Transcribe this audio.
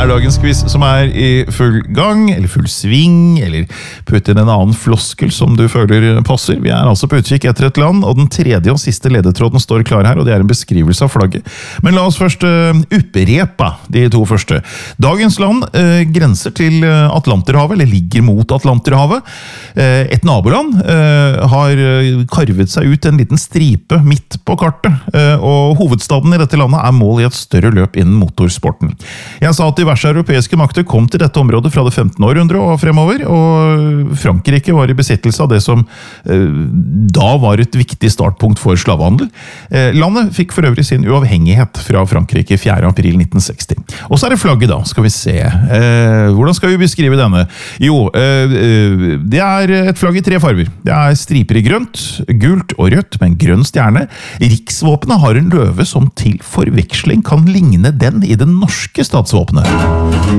dagens quiz som i full gang, eller full sving, eller putt inn en annen floskel som du føler passer. Vi altså på utkikk etter et land, og den tredje og siste ledetråden står klar her, og det en beskrivelse av flagget. Men la oss først upprepa de to første. Dagens land grenser til Atlanterhavet, eller ligger mot Atlanterhavet. Et naboland har karvet seg ut en liten stripe midt på kartet, og hovedstaden i dette landet mål i et større løp innen motorsporten. Jeg sa at diverse europeiske makter kom til dette området fra det 15. århundre og fremover, og Frankrike var i besittelse av det som da var et viktig startpunkt for slavehandel. Landet fikk for øvrig sin uavhengighet fra Frankrike 4. april 1960. Og så det flagget da, skal vi se. Hvordan skal vi beskrive denne? Jo, det et flagg i 3 farver. Det striper i grønt, gult og rødt med en grønn stjerne. Riksvåpenet har en løve som til forveksling kan ligne den i det norske statsvåpenet.